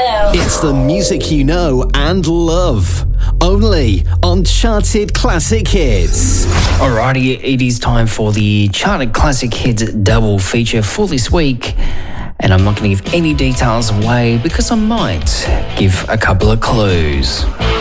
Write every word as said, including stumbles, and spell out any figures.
Hello. It's the music you know and love. Only on Charted Classic Hits. Alrighty, it is time for the Charted Classic Hits double feature for this week. And I'm not going to give any details away because I might give a couple of clues.